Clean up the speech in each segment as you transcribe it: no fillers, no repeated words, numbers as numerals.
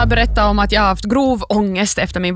Jag berättade om att jag har haft grov ångest efter min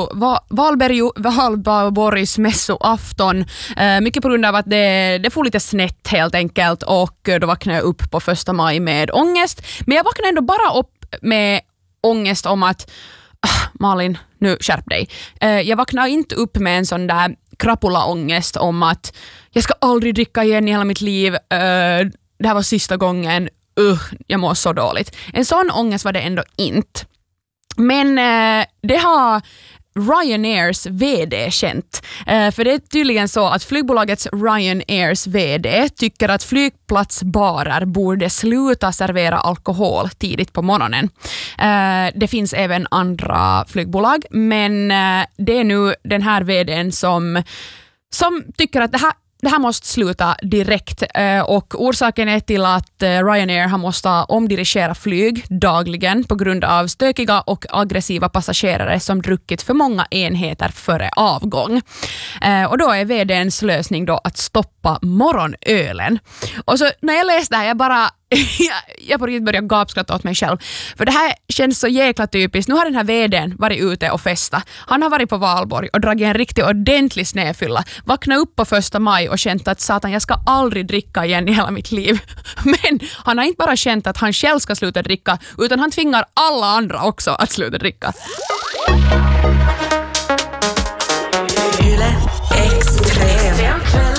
Valborgsmässoafton. Mycket på grund av att det får lite snett helt enkelt, och då vaknade jag upp på 1 maj med ångest. Men jag vaknade ändå bara upp med ångest om att Malin, nu skärp dig. Jag vaknade inte upp med en sån där krapula-ångest om att jag ska aldrig dricka igen i hela mitt liv. Det här var sista gången. Jag mår så dåligt. En sån ångest var det ändå inte. Men det har Ryanairs VD känt. För det är tydligen så att flygbolagets Ryanairs VD tycker att flygplatsbarer borde sluta servera alkohol tidigt på morgonen. Det finns även andra flygbolag, men det är nu den här VDn som tycker att det här måste sluta direkt, och orsaken är till att Ryanair har måste omdirigera flyg dagligen på grund av stökiga och aggressiva passagerare som druckit för många enheter före avgång. Och då är VD:ns lösning då att stoppa morgonölen. Och så när jag läste det här, jag på riktigt började gapskratta åt mig själv. För det här känns så jäkla typiskt. Nu har den här VD:n varit ute och festa. Han har varit på Valborg och dragit en riktigt ordentlig snedfylla. Vaknat upp på 1 maj och känt att satan, jag ska aldrig dricka igen i hela mitt liv. Men han har inte bara känt att han själv ska sluta dricka, utan han tvingar alla andra också att sluta dricka.